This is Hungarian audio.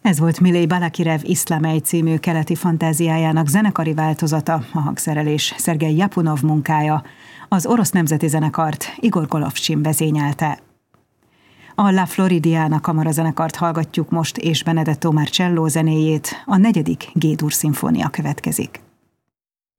Ez volt Milej Balakirev Iszlamej című keleti fantáziájának zenekari változata, a hangszerelés Szergej Ljapunov munkája. Az orosz nemzeti zenekart Igor Golovsin vezényelte. A La Floridiana kamarazenekart hallgatjuk most, és Benedetto Marcello zenéjét, a 4. G-dur szimfónia következik.